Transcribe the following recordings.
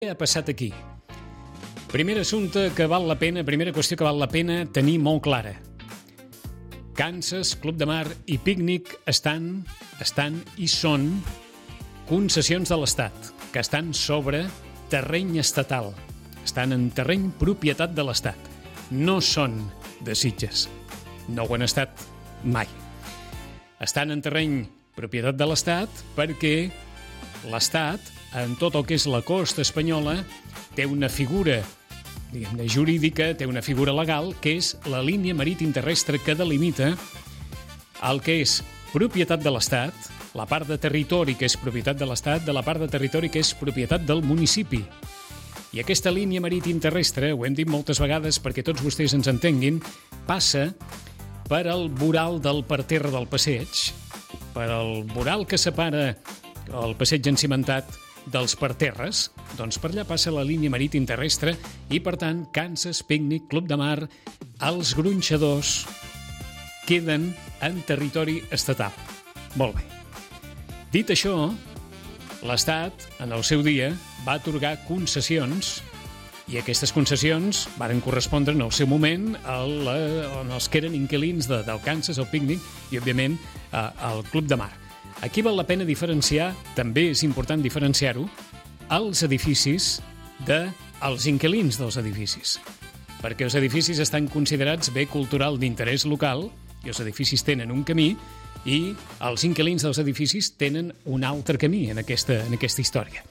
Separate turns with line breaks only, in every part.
Què ha passat aquí? Primer assumpte que val la pena, primera qüestió que val la pena tenir molt clara. Kansas, Club de Mar i Pícnic estan i són concessions de l'Estat, que estan sobre terreny estatal. Estan en terreny propietat de l'Estat. No són de Sitges. No ho han estat mai. Estan en terreny propietat de l'Estat perquè l'Estat, en tot el que és la costa espanyola, té una figura, diguem-ne, jurídica, té una figura legal, que és la línia marítim terrestre que delimita el que és propietat de l'Estat, la part de territori que és propietat de l'Estat, de la part de territori que és propietat del municipi. I aquesta línia marítim terrestre, ho hem dit moltes vegades perquè tots vostès ens entenguin, passa per al voral del parterre del passeig, per al voral que separa el passeig encimentat dels parterres, doncs per allà passa la línia marítim terrestre i, per tant, Kansas, Pícnic, Club de Mar, els gronxadors queden en territori estatal. Molt bé. Dit això, l'Estat, en el seu dia, va atorgar concessions i aquestes concessions varen correspondre en el seu moment als que eren inquilins del Kansas, el Pícnic i, òbviament, al Club de Mar. Aquí val la pena diferenciar, també és important diferenciar-ho, els edificis dels inquilins dels edificis. Perquè els edificis estan considerats bé cultural d'interès local i els edificis tenen un camí i els inquilins dels edificis tenen un altre camí en aquesta història.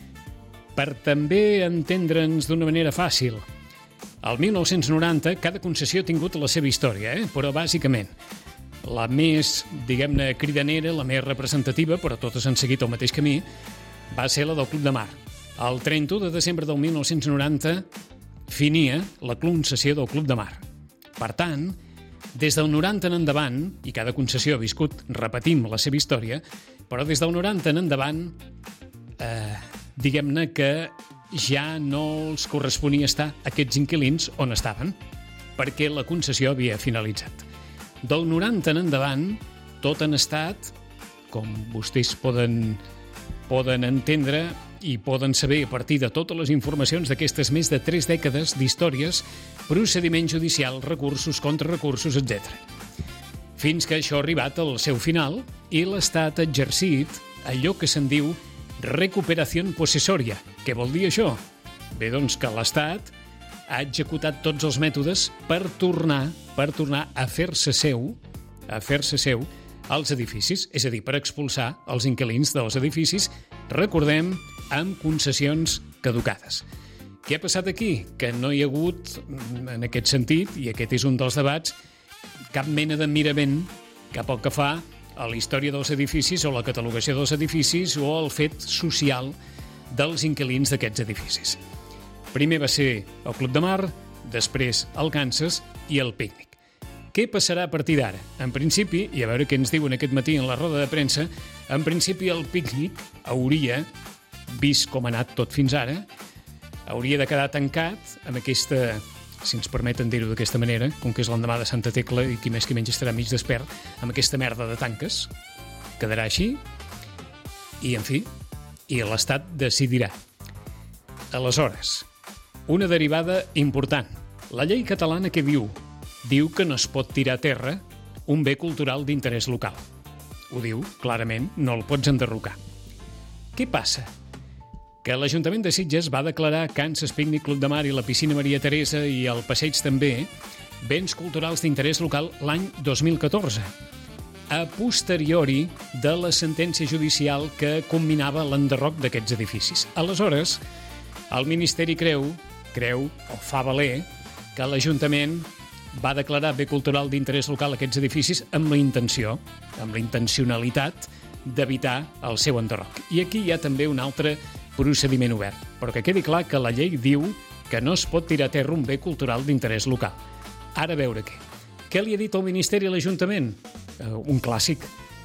Per també entendre'ns d'una manera fàcil, al 1990 cada concessió ha tingut la seva història, però bàsicament la més, diguem-ne, cridanera, la més representativa, però totes han seguit el mateix camí, va ser la del Club de Mar. El 31 de desembre del 1990 finia la concessió del Club de Mar. Per tant, des del 90 en endavant, i cada concessió ha viscut, repetim, la seva història, però des del 90 en endavant, diguem-ne que ja no els corresponia estar aquests inquilins on estaven, perquè la concessió havia finalitzat. Del 90 en endavant, tot han estat, com vostès poden entendre i poden saber a partir de totes les informacions d'aquestes més de 3 dècades d'històries, procediment judicial, recursos, contrarecursos, etc. Fins que això ha arribat al seu final i l'Estat ha exercit allò que se'n diu recuperació possessòria. Què vol dir això? Bé, doncs que l'Estat ha executat tots els mètodes per tornar a fer-se seu els edificis, és a dir, per expulsar els inquilins dels edificis, recordem, amb concessions caducades. Què ha passat aquí? Que no hi ha hagut, en aquest sentit, i aquest és un dels debats, cap mena d'admirament cap al que fa a la història dels edificis o la catalogació dels edificis o el fet social dels inquilins d'aquests edificis. Primer va ser el Club de Mar, després el Kansas i el Pícnic. Què passarà a partir d'ara? En principi, i a veure què ens diuen aquest matí en la roda de premsa, en principi el Pícnic hauria, vist com ha anat tot fins ara, hauria de quedar tancat amb aquesta, si ens permeten dir-ho d'aquesta manera, com que és l'endemà de Santa Tecla i qui més qui menys estarà mig despert, amb aquesta merda de tanques. Quedarà així i, en fi, i l'Estat decidirà. Aleshores, una derivada important. La llei catalana què diu? Diu que no es pot tirar a terra un bé cultural d'interès local. Ho diu, clarament, no el pots enderrocar. Què passa? Que l'Ajuntament de Sitges va declarar Kansas, Pícnic, Club de Mar i la piscina Maria Teresa i el passeig també béns culturals d'interès local l'any 2014, a posteriori de la sentència judicial que combinava l'enderroc d'aquests edificis. Aleshores, el Ministeri creu o fa valer que l'Ajuntament va declarar bé cultural d'interès local aquests edificis amb la intencionalitat d'evitar el seu enderroc. I aquí hi ha també un altre procediment obert, però que quedi clar que la llei diu que no es pot tirar a terra un bé cultural d'interès local. Ara a veure què. Què li ha dit el Ministeri a l'Ajuntament? Un clàssic,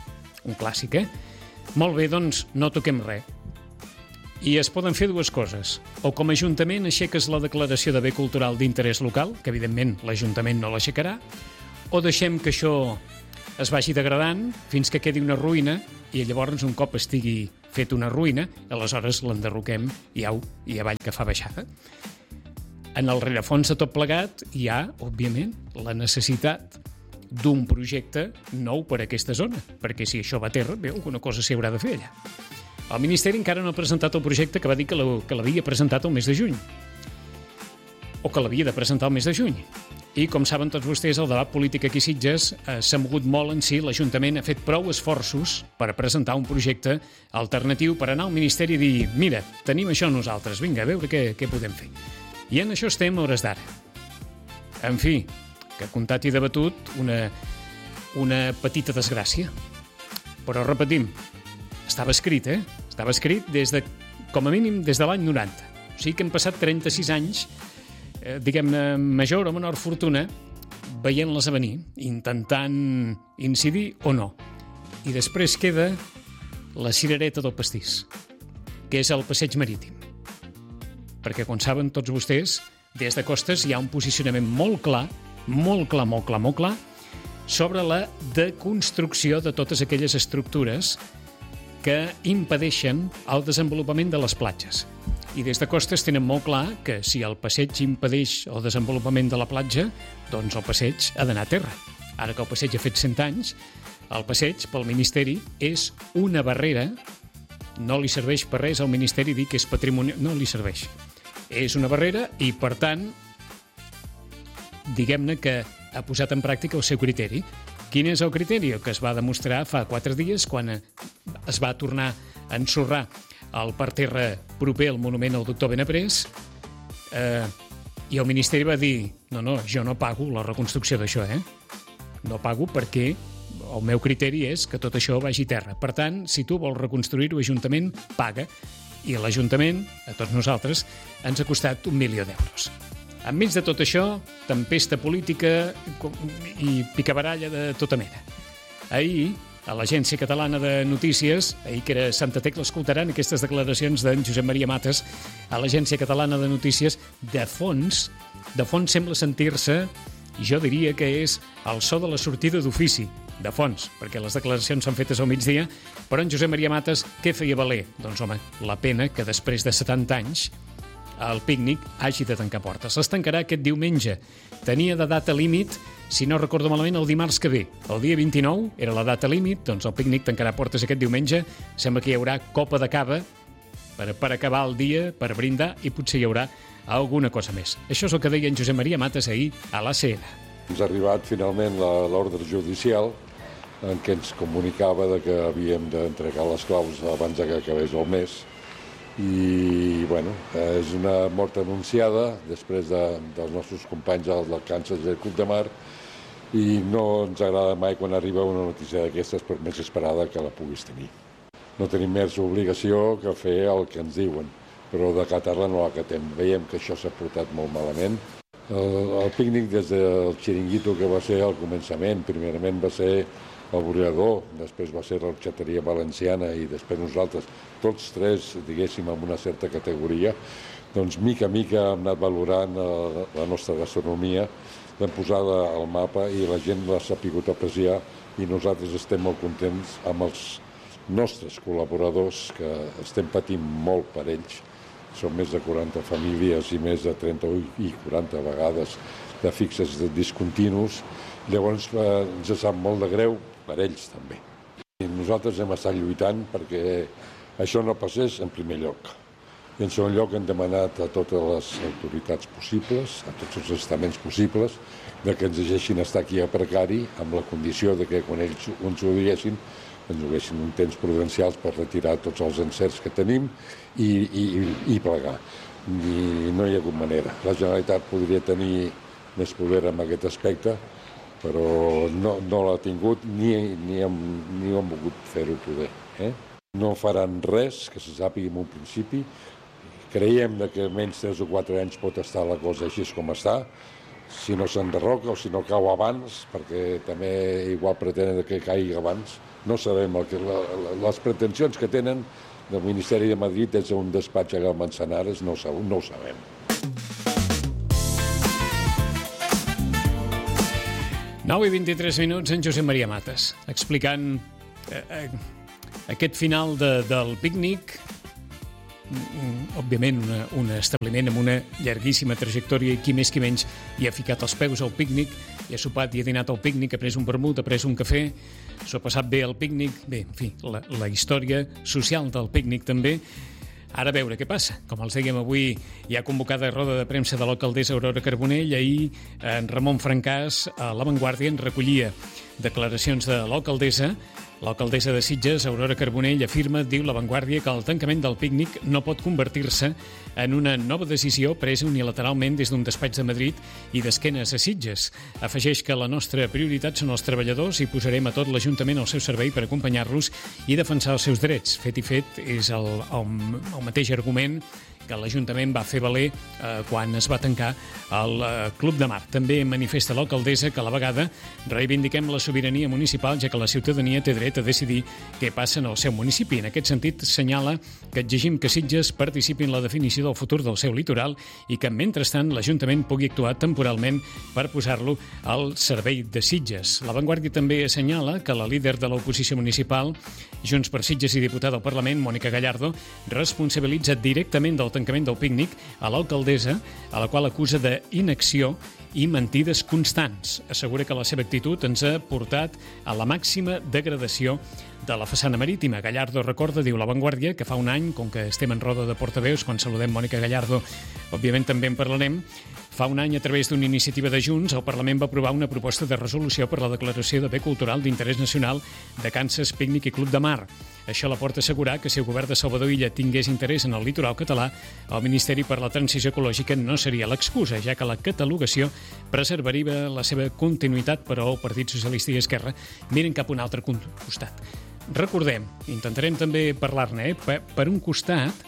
Molt bé, doncs no toquem res. I es poden fer dues coses. O com a Ajuntament aixeques la declaració de bé cultural d'interès local, que evidentment l'Ajuntament no l'aixecarà, o deixem que això es vagi degradant fins que quedi una ruïna i llavors un cop estigui fet una ruïna, aleshores l'enderroquem i au, i avall que fa baixada. En el rerefons de tot plegat hi ha, òbviament, la necessitat d'un projecte nou per a aquesta zona, perquè si això va a terra, bé, alguna cosa s'hi haurà de fer allà. El Ministeri encara no ha presentat el projecte que va dir que l'havia presentat el mes de juny, o que l'havia de presentar el mes de juny. I, com saben tots vostès, el debat polític aquí a Sitges s'ha mogut molt en si. L'Ajuntament ha fet prou esforços per presentar un projecte alternatiu per anar al Ministeri i dir mira, tenim això nosaltres, vinga, a veure què podem fer. I en això estem a hores d'ara. En fi, que comptat i debatut, una petita desgràcia. Però repetim, estava escrit, Estava escrit com a mínim des de l'any 90. O sigui que hem passat 36 anys, diguem-ne, major o menor fortuna, veient-les a venir, intentant incidir o no. I després queda la cirereta del pastís, que és el passeig marítim. Perquè, com saben tots vostès, des de Costes hi ha un posicionament molt clar sobre la deconstrucció de totes aquelles estructures que impedeixen el desenvolupament de les platges. I des de Costes tenen molt clar que si el passeig impedeix el desenvolupament de la platja, doncs el passeig ha d'anar a terra. Ara que el passeig ha fet 100 anys, el passeig pel Ministeri és una barrera, no li serveix per res al Ministeri dir que és patrimoni, no li serveix. És una barrera i, per tant, diguem-ne que ha posat en pràctica el seu criteri. Quin és el criteri? El que es va demostrar fa 4 dies quan es va tornar a ensorrar el parterre proper al monument al doctor Benaprés i el Ministeri va dir no, jo no pago la reconstrucció d'això, no pago perquè el meu criteri és que tot això vagi a terra. Per tant, si tu vols reconstruir-ho, l'Ajuntament paga i l'Ajuntament, a tots nosaltres, ens ha costat 1 milió d'euros. Enmig de tot això, tempesta política i picabaralla de tota mena. Ahir, a l'Agència Catalana de Notícies, ahir que era Santa Tecla, escoltaran aquestes declaracions d'en Josep Maria Matas a l'Agència Catalana de Notícies, de fons sembla sentir-se, jo diria que és el so de la sortida d'ofici, de fons, perquè les declaracions són fetes al migdia, però en Josep Maria Matas què feia valer? Doncs, home, la pena que després de 70 anys el pícnic hagi de tancar portes. Es tancarà aquest diumenge. Tenia de data límit, si no recordo malament, el dimarts que ve. El dia 29 era la data límit, doncs el pícnic tancarà portes aquest diumenge. Sembla que hi haurà copa de cava per acabar el dia, per brindar, i potser hi haurà alguna cosa més. Això és el que deia en Josep Maria Matas ahir a l'ACN.
Ens ha arribat finalment l'ordre judicial en què ens comunicava que havíem d'entregar les claus abans que acabés el mes. I, bueno, és una mort anunciada després dels nostres companys del Càncer del Club de Mar i no ens agrada mai quan arriba una notícia d'aquestes, per més esperada que la puguis tenir. No tenim més obligació que fer el que ens diuen, però d'acatar-la no l'acatem. Veiem que això s'ha portat molt malament. El pícnic des del xiringuito que va ser al començament, primerament va ser el Boreador, després va ser l'Orxateria Valenciana i després nosaltres, tots tres, diguéssim, amb una certa categoria, doncs mica a mica hem anat valorant la nostra gastronomia, l'hem posada al mapa i la gent l'ha sapigut apreciar i nosaltres estem molt contents amb els nostres col·laboradors, que estem patint molt per ells. Són més de 40 famílies i més de 30 i 40 vegades de fixes discontinus. Llavors ens sap molt de greu per ells també. I nosaltres hem estat lluitant perquè això no passés en primer lloc. I en segon lloc hem demanat a totes les autoritats possibles, a tots els estaments possibles, que ens deixessin estar aquí a precari amb la condició que quan ells ens ho diguessin, ens donessin un temps prudencials per retirar tots els encerts que tenim i plegar. I no hi ha hagut manera. La Generalitat podria tenir més poder en aquest aspecte, però no l'ha tingut ni han volgut fer-ho poder. No faran res, que se sàpiga en un principi. Creiem que menys 3 o 4 anys pot estar la cosa així com està, si no s'enderroca o si no cau abans, perquè també igual pretenen que caigui abans. No sabem les pretensions que tenen del Ministeri de Madrid des d'un despatx a Manzanares, no ho sabem.
Nou i 23 minuts en Josep Maria Matas, explicant Aquest final del pícnic, òbviament un establiment amb una llarguíssima trajectòria, i qui més qui menys hi ha ficat els peus al pícnic, hi ha sopat, hi ha dinat al pícnic, ha pres un vermut, ha pres un cafè, s'ho ha passat bé al pícnic. Bé, en fi, la història social del pícnic també. Ara a veure què passa. Com els dèiem, avui hi ha convocada roda de premsa de l'alcaldessa Aurora Carbonell. Ahir en Ramon Francàs a La Vanguardia en recollia declaracions de l'alcaldessa. L'alcaldessa de Sitges, Aurora Carbonell, afirma, diu La Vanguardia, que el tancament del pícnic no pot convertir-se en una nova decisió presa unilateralment des d'un despatx de Madrid i d'esquenes a Sitges. Afegeix que la nostra prioritat són els treballadors i posarem a tot l'Ajuntament al seu servei per acompanyar-los i defensar els seus drets. Fet i fet és el mateix argument que l'Ajuntament va fer valer quan es va tancar el Club de Mar. També manifesta l'alcaldessa que a la vegada reivindiquem la sobirania municipal, ja que la ciutadania té dret a decidir què passa en el seu municipi. En aquest sentit, senyala que exigim que Sitges participi en la definició del futur del seu litoral i que, mentrestant, l'Ajuntament pugui actuar temporalment per posar-lo al servei de Sitges. La Vanguardia també assenyala que la líder de l'oposició municipal, Junts per Sitges i diputada al Parlament, Mònica Gallardo, responsabilitza directament del tancament del pícnic a l'alcaldessa, a la qual acusa d'inacció i mentides constants. Assegura que la seva actitud ens ha portat a la màxima degradació de la façana marítima. Gallardo recorda, diu La Vanguardia, que fa un any, com que estem en roda de portaveus, quan saludem Mònica Gallardo, òbviament també en parlarem, fa un any, a través d'una iniciativa de Junts, el Parlament va aprovar una proposta de resolució per la declaració de bé cultural d'interès nacional de Kansas Pícnic i Club de Mar. Això la porta a assegurar que si el govern de Salvador Illa tingués interès en el litoral català, el Ministeri per la Transició Ecològica no seria l'excusa, ja que la catalogació preservaria la seva continuïtat, però el Partit Socialista i Esquerra miren cap a un altre costat. Recordem, intentarem també parlar-ne, per un costat,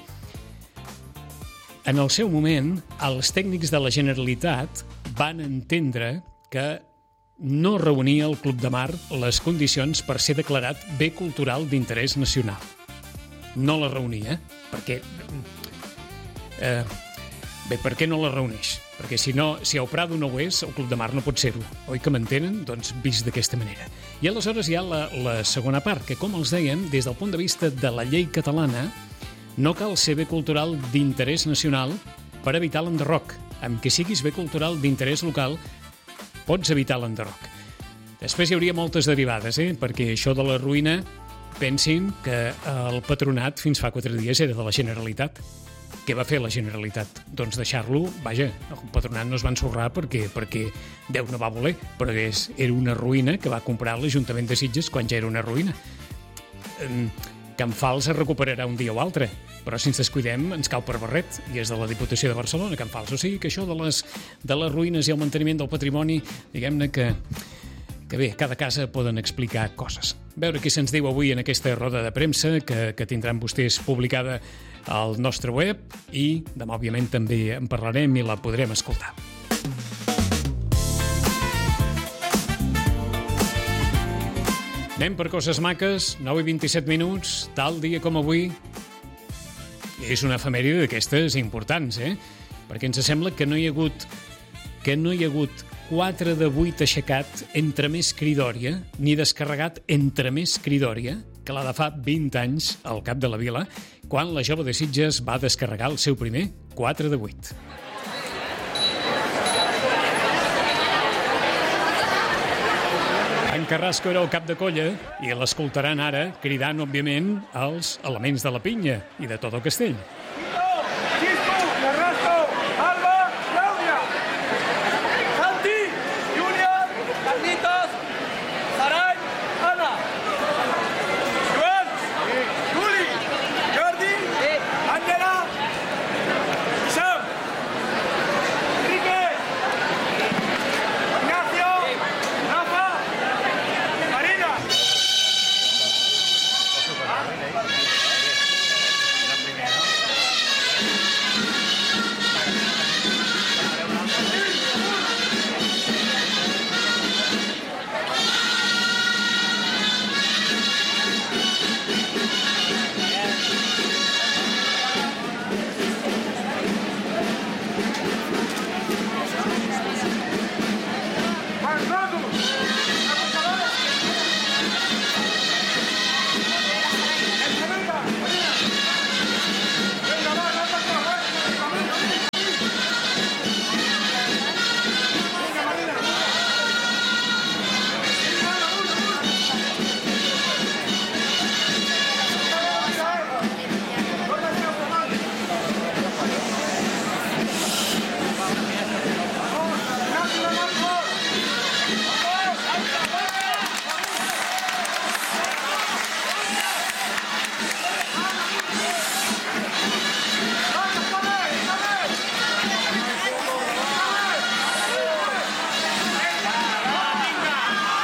en el seu moment, els tècnics de la Generalitat van entendre que no reunia el Club de Mar les condicions per ser declarat bé cultural d'interès nacional. No la reunia, perquè... per què no la reuneix? Perquè si el Prado no ho és, el Club de Mar no pot ser-ho. Oi que m'entenen? Doncs vist d'aquesta manera. I aleshores hi ha la segona part, que, com els dèiem, des del punt de vista de la llei catalana, no cal ser bé cultural d'interès nacional per evitar l'enderroc. Amb que siguis bé cultural d'interès local, pots evitar l'enderroc. Després hi hauria moltes derivades, perquè això de la ruïna, pensin que el patronat fins fa 4 dies era de la Generalitat. Què va fer la Generalitat? Doncs deixar-lo, vaja, el patronat no es va ensorrar perquè Déu no va voler, però era una ruïna que va comprar l'Ajuntament de Sitges quan ja era una ruïna. Can Fals es recuperarà un dia o altre, però si ens descuidem ens cau per barret, i és de la Diputació de Barcelona, Can Fals. O sigui que això de les ruïnes i el manteniment del patrimoni, diguem-ne que bé, cada casa poden explicar coses. Veure què se'ns diu avui en aquesta roda de premsa que tindran vostès publicada al nostre web, i demà, òbviament, també en parlarem i la podrem escoltar. Anem per coses maques, 9:27 minuts, tal dia com avui. És una efemèride d'aquestes importants, perquè ens sembla que no hi ha hagut 4 de 8 aixecat entre més cridòria, ni descarregat entre més cridòria, que la de fa 20 anys al Cap de la Vila, quan la jove de Sitges va descarregar el seu primer 4 de 8. En Carrasco era el cap de colla i l'escoltaran ara cridant, òbviament, els elements de la pinya i de tot el castell.